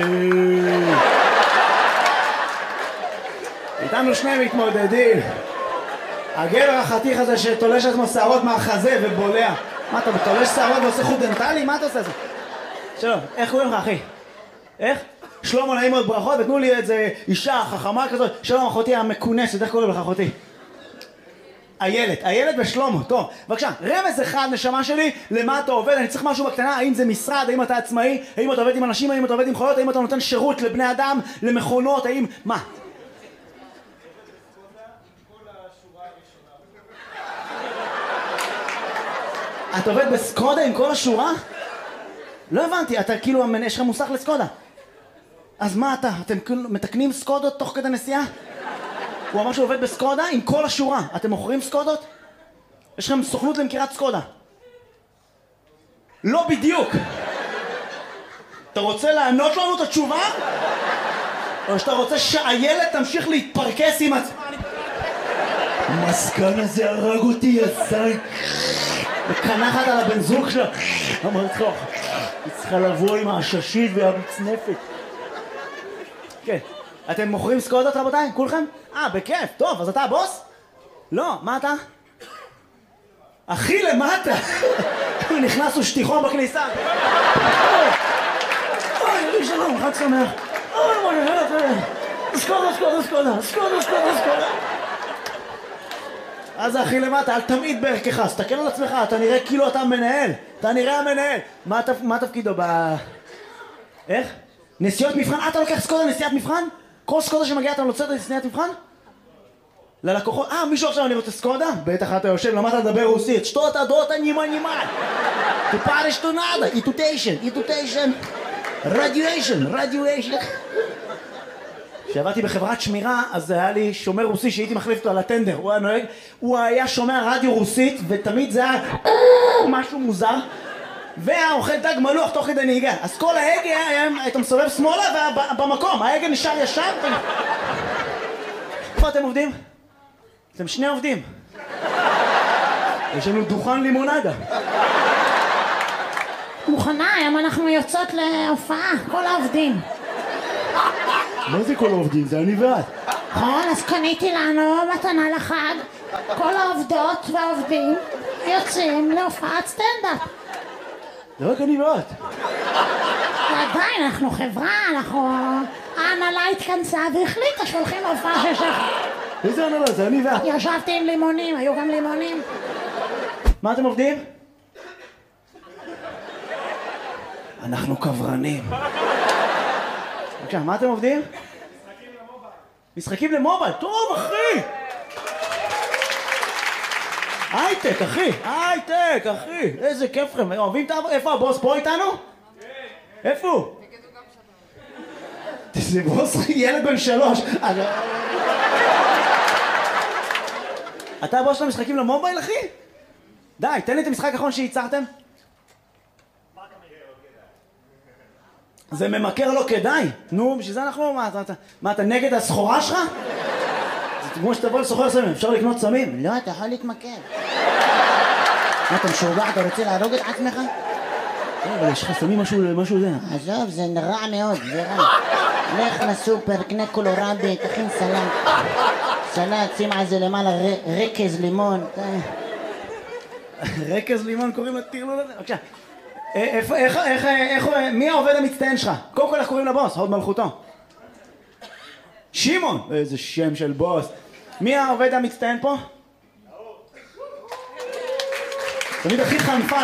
איתנו שני מתמודדים. הגבר החתיך הזה שתולש עצמו שערות מהחזה ובולע. מה אתה תולש שערות ועושה חוט דנטלי? מה אתה עושה את זה? שלום, איך קוראים לך אחי? איך? שלמה, נעים מאוד, ברכות, ותנו לי איזה אישה חכמה כזאת. שלום אחותי המכונסת, איך קוראים לך אחותי? איילת ושלמה, טוב, בבקשה, רמז אחד נשמה שלי, למה אתה עובד? אני צריך משהו בקטנה, האם זה משרד, האם אתה עצמאי, האם אתה עובד עם אנשים, האם אתה עובד עם חיות, האם אתה נותן שירות לבני אדם, למכונות, האם, מה? אתה עובד בסקודה עם כל השורה? לא הבנתי, אתה כאילו, יש לך מוסך לסקודה. אז מה אתה? אתם כאילו מתקנים סקודות תוך כדי נסיעה? הוא אמר שהוא עובד בסקודה עם כל השורה. אתם מוכרים סקודות? יש לכם סוכנות למכירת סקודה. לא בדיוק. אתה רוצה לענות לנו את התשובה? או שאתה רוצה שהילד תמשיך להתפרקס עם עצמה? המסכן הזה הרג אותי, יזי. וקנחת על הבן זוג שלה. אמרת לך, היא צריכה לבוא עם העששית והמצנפת. כן. אתם מוכרים סקודות רבותיי? כולכם? בכיף, טוב, אז אתה הבוס? לא, מה אתה? אחי למטה! הוא נכנס ושטיחון בכניסה. אוי, שלום, חג שמח. אוי, סקודה. אז אחי למטה, אל תמיד בערכך, תסתכל על עצמך, אתה נראה כאילו אתה מנהל. אתה נראה המנהל. מה תפקידו איך? נסיעות מבחן? אתה לוקח סקודה נסיעת מבחן? כל סקודה שמגיעה אתה נוצר את נסיעת מבחן? ללקוחות, מישהו עכשיו אני רוצה סקודה? בטח אתה יושב, למדת לדבר רוסית. שטות הדות הנימה. Tu pares tu nada, itutation, radiation. כשעבדתי בחברת שמירה, אז היה לי שומר רוסי שהייתי מחליף אותו על הטנדר. הוא היה נוהג, הוא היה שומע רדיו רוסית, ותמיד זה היה משהו מוזר. והאוכל דג מלוח תוך כדי נהיגה. אז כל ההגה היית מסובב שמאלה ובמקום, ההגה נשאר ישר. איפה אתם עובדים? אתם שני עובדים. יש לנו דוכן לימונדה. מוכנה, היום אנחנו יוצאות להופעה, כל העובדים. מה זה כל העובדים? זה אני ואת. נכון, אז קניתי לנו מתנה לחג. כל העובדות והעובדים יוצאים להופעת סטנדאפ. זה רק אני ואת. ועדיין, אנחנו חברה, ההנהלה התכנסה והחליטה שהולכים להופעה של שחר. איזה הנהלה? זה אני ואת. ישבתי עם לימונים, היו גם לימונים. מה אתם עובדים? אנחנו קברנים. בבקשה, מה אתם עובדים? משחקים למובייל. טוב, אחי! הייטק, אחי! איזה כיף לכם. אוהבים את איפה הבוס פה איתנו? כן. איפה הוא? זה בוס ילד בן 3. אתה הבוס של המשחקים למובייל, אחי? די, תן לי את המשחק האחרון שייצרתם. זה ממכר לא כדאי. נו, בשביל זה אנחנו... מה, אתה נגד הסחורה שלך? זה כמו שתבוא לסוחר סמים, אפשר לקנות סמים? לא, אתה יכול להתמכר. מה, אתה משוגע? אתה רוצה להרוג את עצמך? אבל יש לך סמים משהו זה. עזוב, זה רע מאוד, זה רע. לך לסופר, קנה קולורבי, תכין סלט, שים על זה למעלה רקז לימון. רקז לימון קוראים לטירלול הזה? בבקשה. מי העובד המצטיין שלך? קודם כל איך קוראים לבוס? הוד מלכותו. שמעון! איזה שם של בוס. מי העובד המצטיין פה? תמיד הכי חנפן.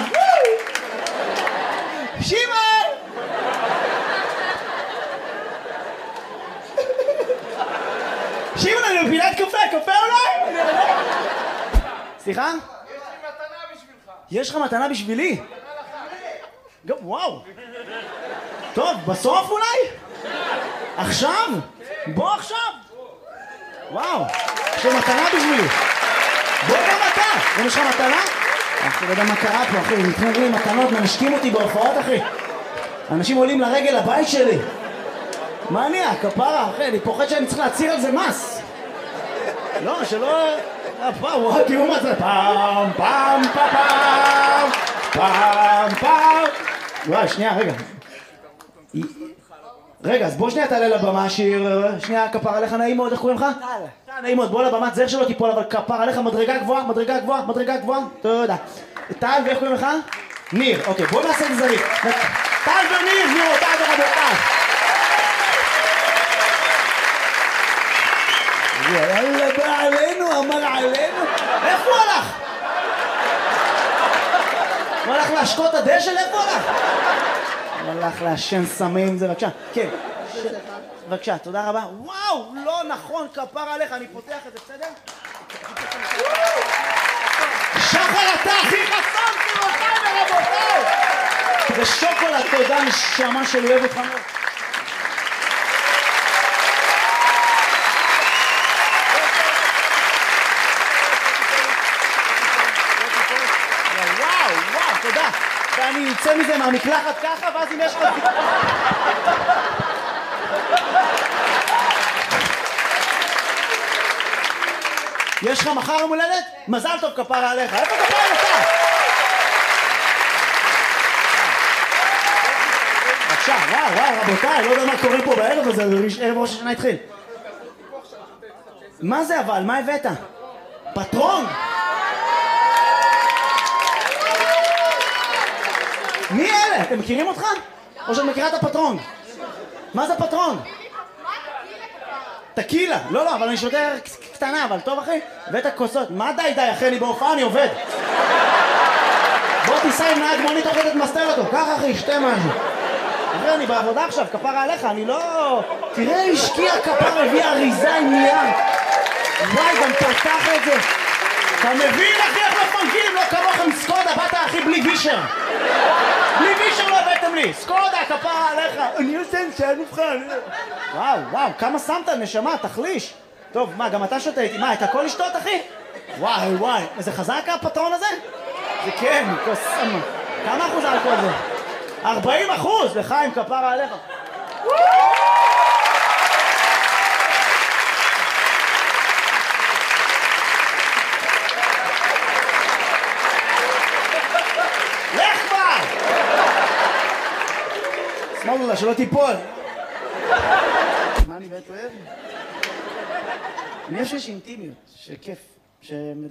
שמעון! שמעון, אני בפינת קפה אולי? סליחה? יש לך מתנה בשבילי? וואו. טוב, בסוף אולי? עכשיו? בוא עכשיו. וואו, יש לך מתנה בשבילי. בוא גם אתה. יש לך מתנה? אחי, לא יודע מה קרה פה, אחי. נתנו לי מתנות, מנשקים אותי בהופעות, אחי. אנשים עולים לרגל לבית שלי. מה נהיה? כפרה, אחי. אני פוחד שאני צריך להציר על זה מס. לא, שלא... וואו, תראו מה זה. פעם, פעם, פעם, פעם, פעם. וואי, שנייה, רגע. רגע, אז בוא שנייה תעלה לבמה, שיר, שנייה, כפר עליך, נעים מאוד, איך קוראים לך? טל. נעים מאוד, בוא לבמה, זר שלא תיפול, אבל כפר עליך, מדרגה גבוהה, מדרגה גבוהה, מדרגה גבוהה, תודה. טל, ואיך קוראים לך? ניר, אוקיי, בוא נעשה את זה זריז. טל וניר, גבירותיי ורבותיי. יאללה, בא עלינו, אמר עלינו. איפה הוא הלך? הוא הלך להשקות הדשא? איפה הוא הלך? הוא הלך לעשן סמים, זה בבקשה. כן. בבקשה, תודה רבה. וואו, לא נכון, כפר עליך, אני פותח את זה, בסדר? שחר, אתה הכי חסם, גבירותיי ורבותיי! זה שוקולד, תודה, נשמה שלי, אוהב אותך מאוד. תודה. ואני אצא מזה מהמקלחת ככה, ואז אם יש לך... יש לך מחר יום הולדת? מזל טוב כפרה עליך. איפה כפרה עליך? בבקשה, וואו, רבותיי, לא יודע מה קורה פה בערב הזה, ערב ראש השנה התחיל. מה זה אבל? מה הבאת? פטרון? מי אלה? אתם מכירים אותך? או שאת מכירה את הפטרון? מה זה פטרון? טקילה. לא, אבל אני שותה קטנה, אבל טוב אחי? הבאת כוסות. מה די, אחי, לי בהופעה, אני עובד. בוא תיסע עם נהג מונית, אוכלת מסתר אותו. ככה אחי, שתה משהו. אחי, אני בעבודה עכשיו, כפרה עליך, אני לא... תראה, השקיע כפר, הביא אריזה עם נייר. וואי, גם פתח את זה. אתה מבין אחי, איך לא פנקים, לא כמוכם סקודה, באת אחי בלי וישר. בלי וישר לא הבאתם לי. סקודה, כפרה עליך. אני עושה שאין מבחן. וואו, כמה שמת נשמה, תחליש. טוב, מה, גם אתה שותה איתי? מה, את הכל לשתות אחי? וואי, זה חזק הפטרון הזה? זה כן, כוס סמה. כמה אחוז אלכוהול זה? 40%, לחיים, כפרה עליך. לך כבר! שמאלו לה, שלא תיפול. מה אני באמת אוהב? אני חושב שיש אינטימיות, שכיף,